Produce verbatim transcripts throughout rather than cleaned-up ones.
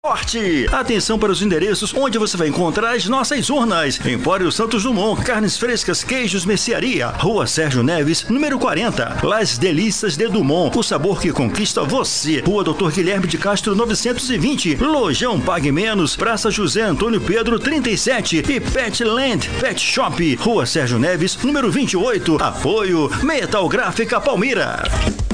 Forte! Atenção para os endereços onde você vai encontrar as nossas urnas. Empório Santos Dumont, carnes frescas, queijos, mercearia. Rua Sérgio Neves, número quarenta. Las Delícias de Dumont, o sabor que conquista você. Rua Doutor Guilherme de Castro, novecentos e vinte. Lojão Pague Menos, Praça José Antônio Pedro, trinta e sete. E Petland Pet Shop, Rua Sérgio Neves, número vinte e oito. Apoio Metal Gráfica Palmira.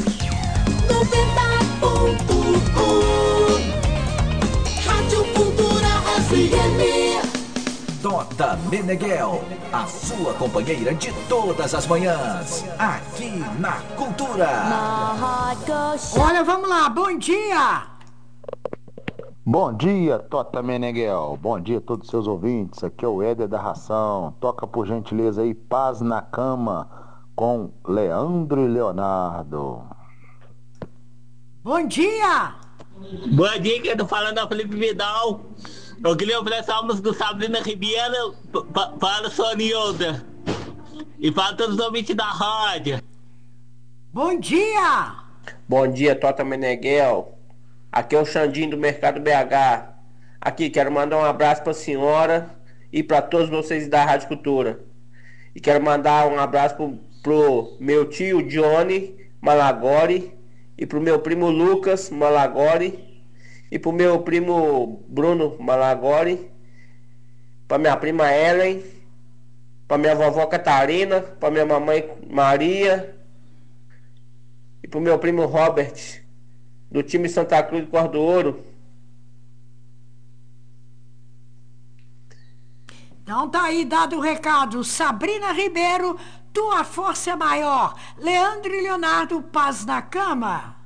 Tota Meneghel, a sua companheira de todas as manhãs, aqui na Cultura. Olha, vamos lá, bom dia! Bom dia, Tota Meneghel. Bom dia a todos os seus ouvintes. Aqui é o Éder da Ração. Toca por gentileza aí Paz na Cama com Leandro e Leonardo. Bom dia! Bom dia, que eu tô falando a Felipe Vidal. Eu queria oferecer a música do Sabrina Ribeiro para o Sonilda. E para todos os ouvintes da rádio. Bom dia! Bom dia, Tota Meneghel. Aqui é o Xandinho do Mercado B H. Aqui, quero mandar um abraço para a senhora e para todos vocês da Rádio Cultura. E quero mandar um abraço pro, pro meu tio Johnny Malagori e pro meu primo Lucas Malagori. E pro meu primo Bruno Malagori, pra minha prima Ellen, pra minha vovó Catarina, pra minha mamãe Maria e pro meu primo Robert, do time Santa Cruz do Cor do Ouro. Então tá aí dado o recado. Sabrina Ribeiro, tua força é maior. Leandro e Leonardo, Paz na Cama.